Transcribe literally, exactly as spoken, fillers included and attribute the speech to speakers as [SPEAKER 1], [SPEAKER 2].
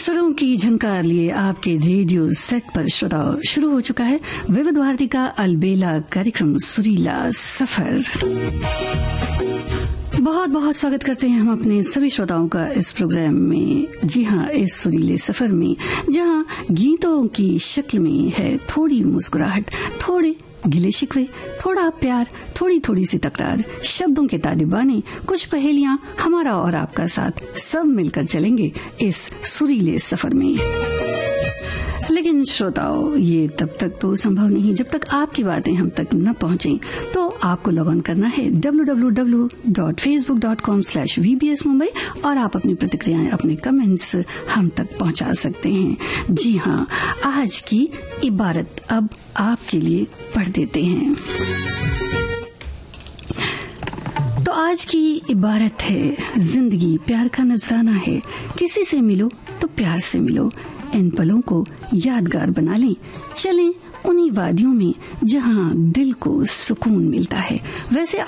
[SPEAKER 1] सुरों की झनकार लिए आपके रेडियो सेट पर श्रोताओं शुरू हो चुका है विविध भारती का अलबेला कार्यक्रम सुरीला सफर। बहुत बहुत स्वागत करते हैं हम अपने सभी श्रोताओं का इस प्रोग्राम में। जी हाँ, इस सुरीले सफर में जहाँ गीतों की शक्ल में है थोड़ी मुस्कुराहट, थोड़े गिले शिकवे, थोड़ा प्यार, थोड़ी थोड़ी सी तकरार, शब्दों के तालिबाने, कुछ पहेलियां, हमारा और आपका साथ, सब मिलकर चलेंगे इस सुरीले सफर में। लेकिन श्रोताओं, ये तब तक तो संभव नहीं जब तक आपकी बातें हम तक न पहुंचें। तो आपको लॉग ऑन करना है W W W dot Facebook dot com slash we B S Mumbai और आप अपनी प्रतिक्रियाएं, अपने कमेंट्स हम तक पहुंचा सकते हैं। जी हाँ, आज की इबारत अब आपके लिए पढ़ देते हैं। तो आज की इबारत है, जिंदगी प्यार का नजराना है, किसी से मिलो तो प्यार से मिलो, इन पलों को यादगार बना लें, चलें उन्हीं वादियों में जहां दिल को सुकून मिलता है। वैसे